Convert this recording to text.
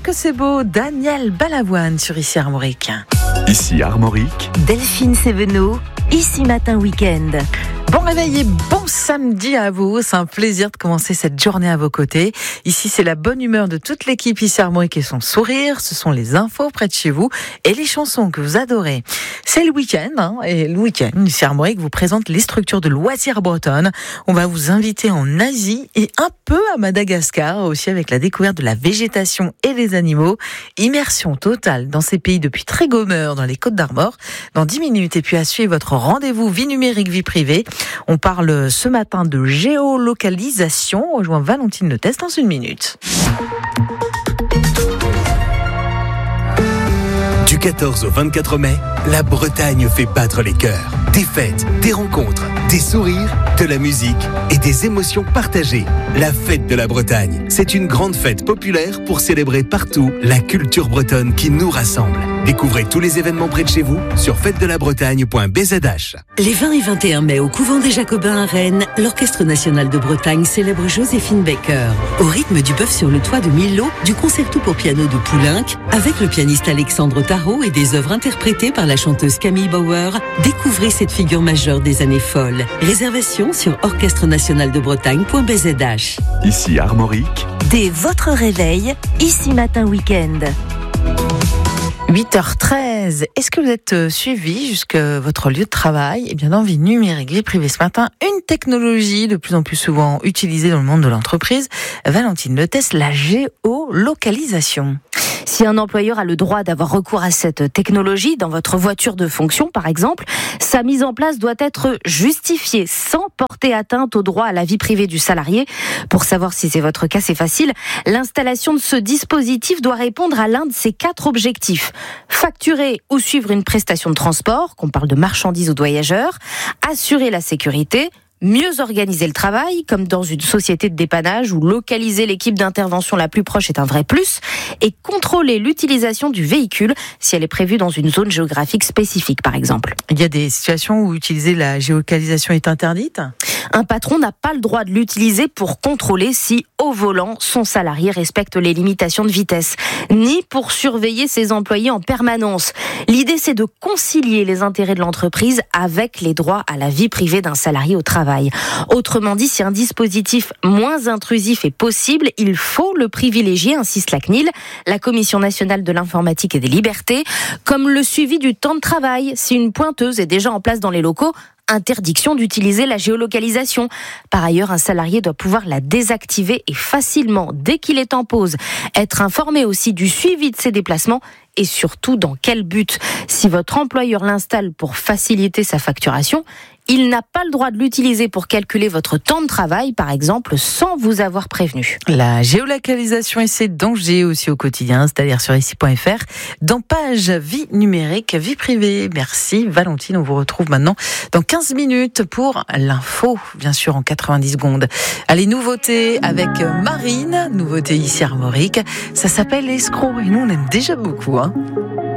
que c'est beau, Daniel Balavoine sur Ici Armorique. Ici Armorique. Delphine Sévenot, Ici Matin Week-end. Bon réveil et bon samedi à vous. C'est un plaisir de commencer cette journée à vos côtés. Ici, c'est la bonne humeur de toute l'équipe Ici Armorique et son sourire. Ce sont les infos près de chez vous et les chansons que vous adorez. C'est le week-end, et le week-end, Ici Armorique vous présente les structures de loisirs bretonnes. On va vous inviter en Asie et un peu à Madagascar aussi avec la découverte de la végétation et des animaux. Immersion totale dans ces pays depuis Trégomeur dans les Côtes d'Armor. Dans 10 minutes et puis à suivre votre rendez-vous vie numérique, vie privée. On parle ce matin de géolocalisation. On rejoint Valentine Le Test dans une minute. Du 14 au 24 mai, la Bretagne fait battre les cœurs. Des fêtes, des rencontres, des sourires, de la musique et des émotions partagées. La fête de la Bretagne, c'est une grande fête populaire pour célébrer partout la culture bretonne qui nous rassemble. Découvrez tous les événements près de chez vous sur fêtedelabbretagne.bzh. Les 20 et 21 mai au couvent des Jacobins à Rennes, l'Orchestre national de Bretagne célèbre Joséphine Baker. Au rythme du bœuf sur le toit de Milo, du concerto pour piano de Poulenc, avec le pianiste Alexandre Tarot et des œuvres interprétées par la chanteuse Camille Bauer, découvrez cette figure majeure des années folles. Réservation sur orchestrenationaldebretagne.bzh. Ici Armorique. Dès votre réveil, Ici Matin Week-end. 8h13. Est-ce que vous êtes suivi jusqu'à votre lieu de travail? Eh bien, dans Vie numérique, vie privée ce matin, une technologie de plus en plus souvent utilisée dans le monde de l'entreprise. Valentine Le Test, la géolocalisation. Si un employeur a le droit d'avoir recours à cette technologie dans votre voiture de fonction, par exemple, sa mise en place doit être justifiée sans porter atteinte au droit à la vie privée du salarié. Pour savoir si c'est votre cas, c'est facile. L'installation de ce dispositif doit répondre à l'un de ces 4 objectifs. Facturer ou suivre une prestation de transport, qu'on parle de marchandises ou de voyageurs, assurer la sécurité, mieux organiser le travail, comme dans une société de dépannage où localiser l'équipe d'intervention la plus proche est un vrai plus, et contrôler l'utilisation du véhicule si elle est prévue dans une zone géographique spécifique, par exemple. Il y a des situations où utiliser la géolocalisation est interdite? Un patron n'a pas le droit de l'utiliser pour contrôler si, au volant, son salarié respecte les limitations de vitesse, ni pour surveiller ses employés en permanence. L'idée, c'est de concilier les intérêts de l'entreprise avec les droits à la vie privée d'un salarié au travail. Autrement dit, si un dispositif moins intrusif est possible, il faut le privilégier, insiste la CNIL, la Commission nationale de l'informatique et des libertés, comme le suivi du temps de travail. Si une pointeuse est déjà en place dans les locaux, interdiction d'utiliser la géolocalisation. Par ailleurs, un salarié doit pouvoir la désactiver et facilement dès qu'il est en pause. Être informé aussi du suivi de ses déplacements et surtout dans quel but. Si votre employeur l'installe pour faciliter sa facturation, il n'a pas le droit de l'utiliser pour calculer votre temps de travail, par exemple, sans vous avoir prévenu. La géolocalisation et ses dangers aussi au quotidien, c'est-à-dire sur ici.fr, dans page vie numérique, vie privée. Merci Valentine, on vous retrouve maintenant dans 15 minutes pour l'info, bien sûr en 90 secondes. Allez, nouveauté avec Marine, nouveauté ici Armorique, ça s'appelle Escroc et nous on aime déjà beaucoup.